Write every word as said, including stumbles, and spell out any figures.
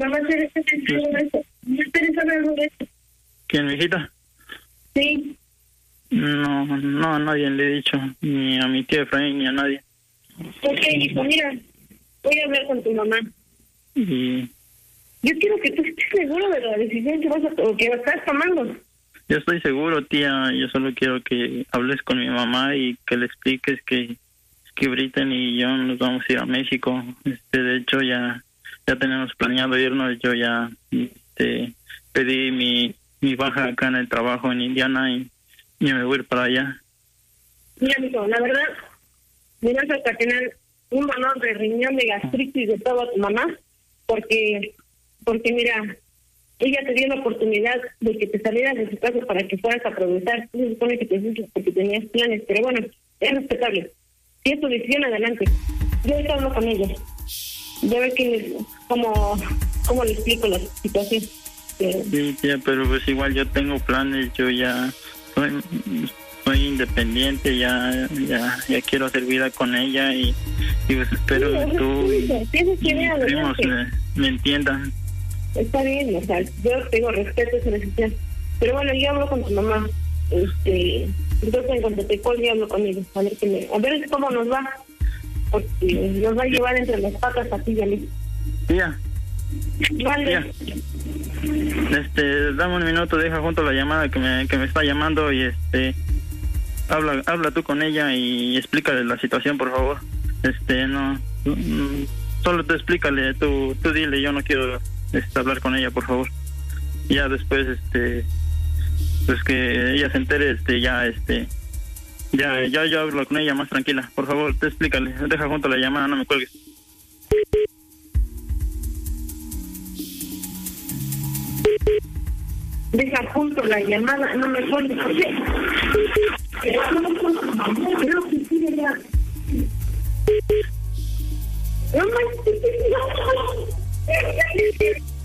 Mamá, ¿quieres saber algo de eso? ¿Quieres saber algo de eso? ¿Quién, mi hijita? Sí. No, no, a nadie le he dicho, ni a mi tío Efraín, ni a nadie. Ok, hijo, mira, voy a hablar con tu mamá. Y Yo quiero que tú estés seguro de la decisión que vas a o que estás tomando. yo estoy seguro, tía, yo solo quiero que hables con mi mamá y que le expliques que, que Brittany y yo nos vamos a ir a México. Este, de hecho, ya ya tenemos planeado irnos. Yo ya este, pedí mi, mi baja acá en el trabajo en Indiana y, y me voy a ir para allá. Mira, mijo, la verdad, me vas a ocasionar un dolor de riñón, de gastritis, de todo a tu mamá, porque, porque mira, ella te dio la oportunidad de que te salieras de su casa para que fueras a aprovechar. Se supone que te fuiste porque tenías planes, pero bueno, es respetable. Si es tu decisión, adelante. Yo ahorita hablo con ella. Ya ve que cómo, cómo le explico la situación. Que... Sí, tía, pero pues igual yo tengo planes, yo ya soy, soy independiente, ya ya ya quiero hacer vida con ella y, y pues espero sí, que tú y, y mis primos me, me entiendan. Está bien, o sea, yo tengo respeto a esa decisión. Pero bueno, yo hablo con tu mamá. Este, entonces en cuanto te colgue hablo con ella. A ver, que me, a ver cómo nos va. Porque nos va a llevar entre las patas a ti y a mí. Tía. Vale. Tía. Este, dame un minuto, deja junto la llamada que me, que me está llamando y este, habla, habla tú con ella y explícale la situación, por favor. Este, no, no solo te explícale, tú, tú dile, yo no quiero este, hablar con ella, por favor. Ya después, este, pues que ella se entere, este, ya, este, ya, ya yo hablo con ella más tranquila, por favor, te explícale, deja junto la llamada, no me cuelgues. Deja junto la llamada, no me cuentes. ¿Por qué? Creo que sí, ya. No me...